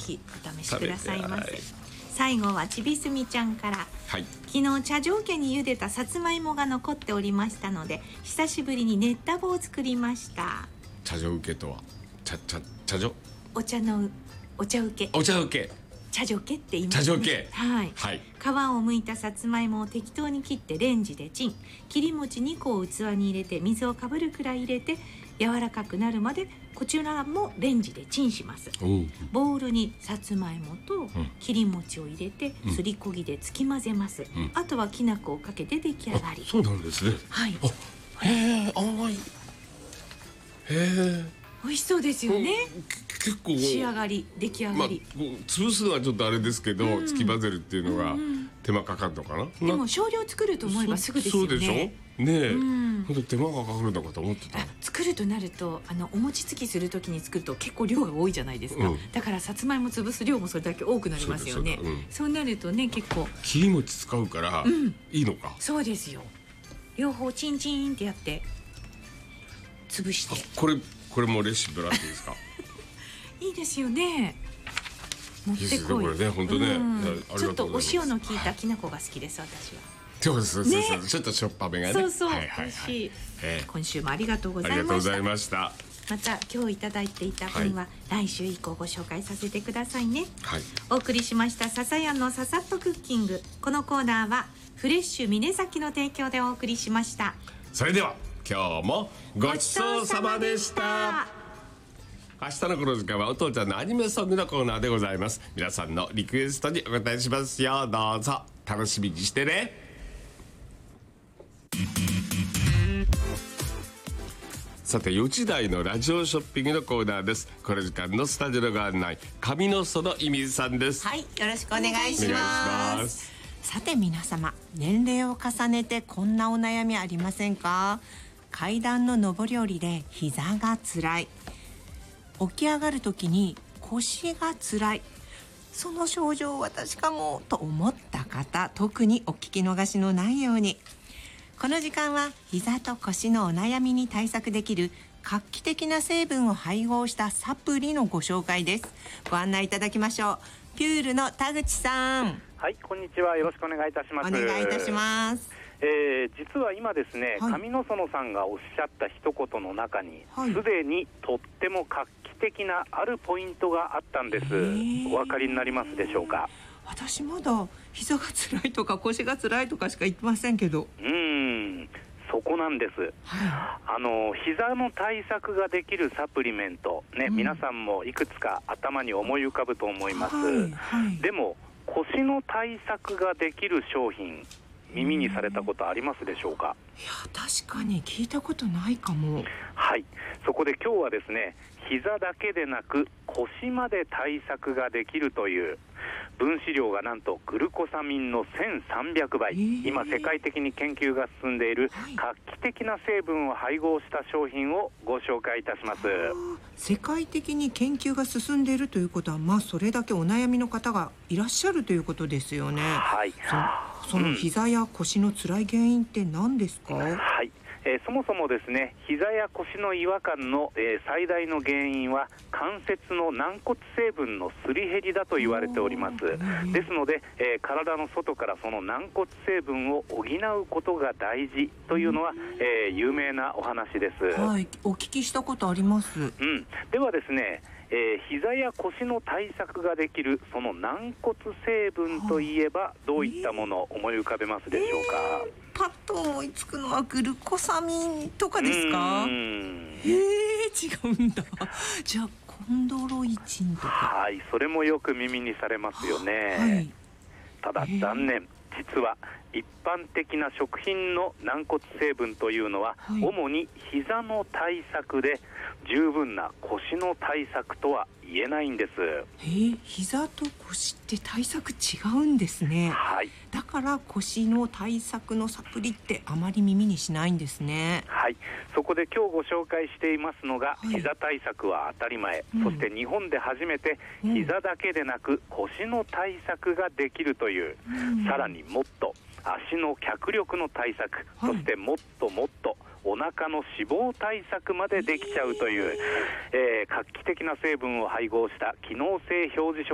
ひお試しくださいませ。最後はちびすみちゃんから、はい、昨日茶条家に茹でたさつまいもが残っておりましたので、久しぶりに練った棒を作りました。 茶条家とは茶条お茶受け茶条家って言いますね。茶条家、はいはい、皮を剥いたさつまいもを適当に切ってレンジでチン。切り餅2個を器に入れて水をかぶるくらい入れて柔らかくなるまでこちらもレンジでチンします。ボウルにさつまいもと切り餅を入れてすりこぎでつき混ぜます、あとはきな粉をかけて出来上がり。 そうなんですね。はい。へえ、甘い。へえ、 美味しそうですよね。 結構仕上がり出来上がり、 潰すのはちょっとあれですけど、つき混ぜるっていうのが手間かかるのかな。 でも少量作ると思えばすぐですよね。 そうでしょねえ、本当手間がかかるのかと思ってた。 作るとなるとお餅つきするときに作ると結構量が多いじゃないですか、だからさつまいも潰す量もそれだけ多くなりますよね。そうなるとね、結構切り餅使うからいいのか。 そうですよ。両方チンチンってやって潰して。 これもレシピもらっていいですか。 いいですよね。持ってこい。 これね、本当ね、 ちょっとお塩の効いたきな粉が好きです、私は。 そうです、ちょっとしょっぱめがね。 そうそう、美味しい。今週もありがとうございました。ありがとうございました。また今日いただいていた分は来週以降ご紹介させてくださいね。お送りしましたささやんのささっとクッキング。このコーナーはフレッシュ峰崎の提供でお送りしました。 それでは今日もごちそうさまでした。明日のこの時間はお父ちゃんのアニメソングのコーナーでございます。皆さんのリクエストにお答えしますよ。どうぞ楽しみにしてね。さて、4時台のラジオショッピングのコーナーです。この時間のスタジオのご案内、上野園いみずさんです。 はい、よろしくお願いします。さて皆様、年齢を重ねてこんなお悩みありませんか？階段の上り下りで膝がつらい、起き上がる時に腰がつらい、その症状私かもと思った方、特にお聞き逃しのないように。この時間は膝と腰のお悩みに対策できる画期的な成分を配合したサプリのご紹介です。ご案内いただきましょう。ピュールの田口さん。 はい、こんにちは。よろしくお願いいたします。 お願いいたします。 実は今ですね、上野園さんがおっしゃった一言の中に、すでにとっても画期的なあるポイントがあったんです。お分かりになりますでしょうか？ 私まだ膝が辛いとか腰が辛いとかしか言ってませんけど。 そこなんです、膝の対策ができるサプリメント、ね、皆さんもいくつか頭に思い浮かぶと思います、でも腰の対策ができる商品、耳にされたことありますでしょうか？ いや、確かに聞いたことないかも。 はい、そこで今日はですね、膝だけでなく腰まで対策ができるという、分子量がなんとグルコサミンの1300倍、今世界的に研究が進んでいる画期的な成分を配合した商品をご紹介いたします。 世界的に研究が進んでいるということは、それだけお悩みの方がいらっしゃるということですよね。 はい。 その膝や腰の辛い原因って何ですか？ はい、そもそもですね、膝や腰の違和感の、最大の原因は関節の軟骨成分のすり減りだと言われております。ですので、体の外からその軟骨成分を補うことが大事というのは、有名なお話です。 はい、お聞きしたことあります。 ではですね、膝や腰の対策ができるその軟骨成分といえばどういったものを思い浮かべますでしょうか？ パッと思いつくのはグルコサミンとかですか？違うんだ。じゃあコンドロイチンとか。 はい、それもよく耳にされますよね。ただ残念、実は一般的な食品の軟骨成分というのは、主に膝の対策で十分な腰の対策とは言えないんです。 膝と腰って対策違うんですね。 はい。 だから腰の対策のサプリってあまり耳にしないんですね。 はい。そこで今日ご紹介していますのが、膝対策は当たり前、そして日本で初めて膝だけでなく腰の対策ができるという、さらにもっと足の脚力の対策、そしてもっともっとお腹の脂肪対策までできちゃうという、画期的な成分を配合した機能性表示